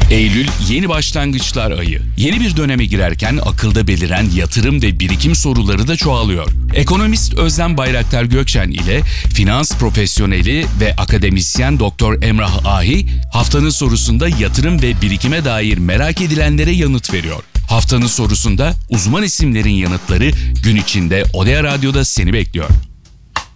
Eylül yeni başlangıçlar ayı. Yeni bir döneme girerken akılda beliren yatırım ve birikim soruları da çoğalıyor. Ekonomist Özlem Bayraktar Gökçen ile finans profesyoneli ve akademisyen Doktor Emrah Ahi haftanın sorusunda yatırım ve birikime dair merak edilenlere yanıt veriyor. Haftanın sorusunda uzman isimlerin yanıtları gün içinde Odea Radyo'da seni bekliyor.